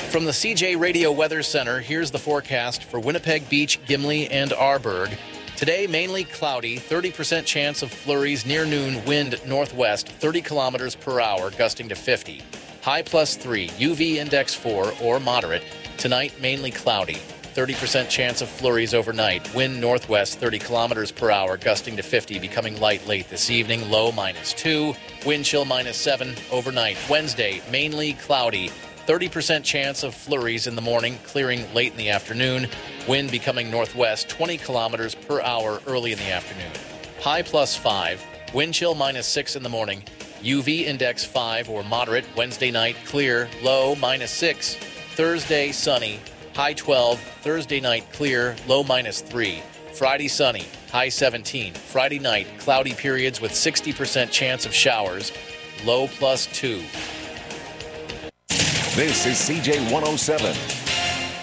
From the CJ Radio Weather Center, here's the forecast for Winnipeg Beach, Gimli, and Arborg. Today, mainly cloudy, 30% chance of flurries near noon, wind northwest, 30 kilometers per hour, gusting to 50. High +3, UV index 4 or moderate. Tonight, mainly cloudy, 30% chance of flurries overnight, wind northwest, 30 kilometers per hour, gusting to 50, becoming light late this evening, low -2, wind chill -7 overnight. Wednesday, mainly cloudy. 30% chance of flurries in the morning, clearing late in the afternoon. Wind becoming northwest, 20 kilometers per hour early in the afternoon. High +5, wind chill -6 in the morning. UV index 5 or moderate. Wednesday night, clear, low -6. Thursday, sunny, high 12. Thursday night, clear, low -3. Friday, sunny, high 17. Friday night, cloudy periods with 60% chance of showers, low +2. This is CJ 107.